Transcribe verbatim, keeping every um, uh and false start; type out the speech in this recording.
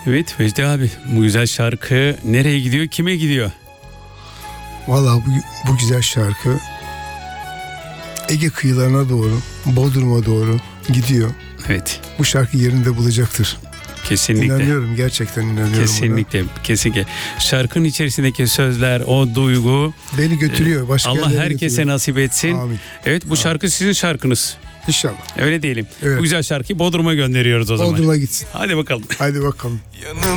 Evet Vecdi abi, bu güzel şarkı nereye gidiyor, kime gidiyor? Vallahi bu, bu güzel şarkı Ege kıyılarına doğru, Bodrum'a doğru gidiyor. Evet. Bu şarkı yerinde bulacaktır. Kesinlikle. İnanıyorum, gerçekten inanıyorum. Kesinlikle, buna. kesinlikle. Şarkının içerisindeki sözler, o duygu beni götürüyor. Başka Allah herkese götürüyor. nasip etsin. Amin. Evet, bu Amin. şarkı sizin şarkınız. İnşallah. Öyle diyelim. Evet. Bu güzel şarkıyı Bodrum'a gönderiyoruz o zaman. Bodrum'a gitsin. Hadi bakalım. Hadi bakalım.